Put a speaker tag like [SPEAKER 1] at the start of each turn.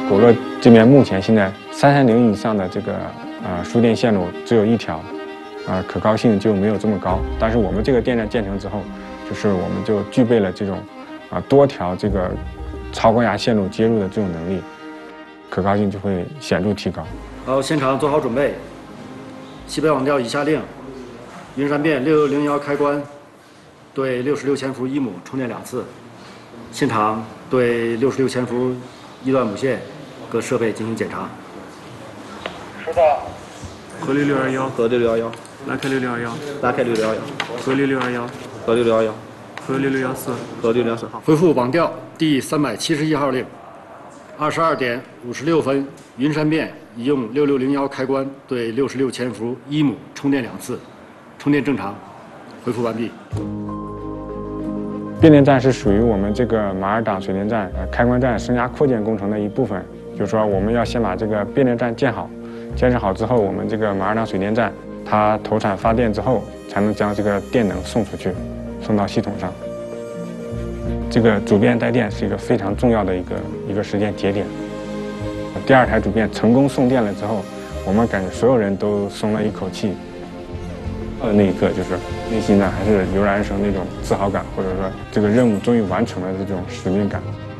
[SPEAKER 1] 果乐这边目前现在330以上的这个输电线路只有1条，可靠性就没有这么高。但是我们这个电站建成之后，就是我们就具备了这种多条这个超高压线路接入的这种能力，可靠性就会显著提高。
[SPEAKER 2] 好，现场做好准备。西北网调已下令，云山变6601开关，对66千伏1亩充电2次。现场对66千伏1段母线各设备进行检查。
[SPEAKER 3] 收到。
[SPEAKER 4] 核6621，
[SPEAKER 2] 核6611，
[SPEAKER 4] 拉开6611，
[SPEAKER 2] 拉开6611，
[SPEAKER 4] 核6621，
[SPEAKER 2] 核6611，
[SPEAKER 4] 核6614，
[SPEAKER 2] 核6614。好，回复网调第371号令。22点56分，云山变已用6601开关对66千伏1亩充电2次，充电正常，回复完毕。
[SPEAKER 1] 变电站是属于我们这个马尔党水电站开关站升压扩建工程的一部分，就是说我们要先把这个变电站建好，建设好之后，我们这个马尔党水电站它投产发电之后，才能将这个电能送出去，送到系统上。这个主变带电是一个非常重要的一个时间节点。第2台主变成功送电了之后，我们感觉所有人都松了一口气。那一刻，就是内心呢还是油然而生那种自豪感，或者说这个任务终于完成了这种使命感。